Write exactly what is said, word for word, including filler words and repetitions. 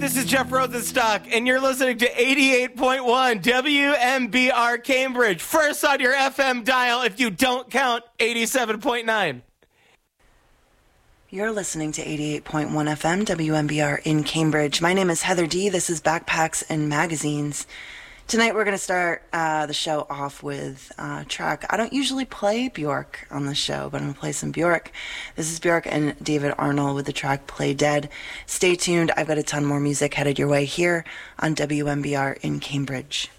this is Jeff Rosenstock, and you're listening to eighty-eight point one W M B R Cambridge. First on your F M dial if you don't count eighty-seven point nine. You're listening to eighty-eight point one F M W M B R in Cambridge. My name is Heather D. This is Backpacks and Magazines. Tonight we're going to start uh, the show off with a track. I don't usually play Bjork on the show, but I'm going to play some Bjork. This is Bjork and David Arnold with the track Play Dead. Stay tuned. I've got a ton more music headed your way here on W M B R in Cambridge.